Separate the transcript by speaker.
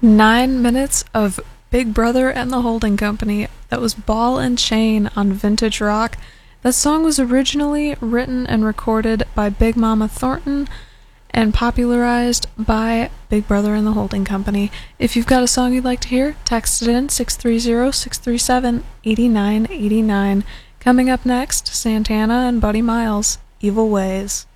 Speaker 1: 9 minutes of Big Brother and the Holding Company. That was Ball and Chain on Vintage Rock. That song was originally written and recorded by Big Mama Thornton and popularized by Big Brother and the Holding Company. If you've got a song you'd like to hear, text it in 630-637-8989. Coming up next, Santana and Buddy Miles, Evil Ways.